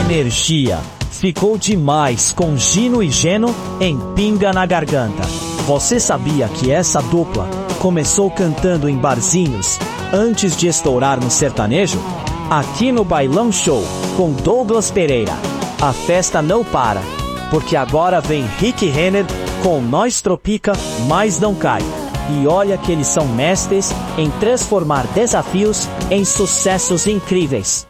energia. Ficou demais com Gino e Geno em Pinga na Garganta. Você sabia que essa dupla começou cantando em barzinhos antes de estourar no sertanejo? Aqui no Bailão Show, com Douglas Pereira, a festa não para, porque agora vem Rick Renner com Nós Tropica, Mas Não Cai. E olha que eles são mestres em transformar desafios em sucessos incríveis.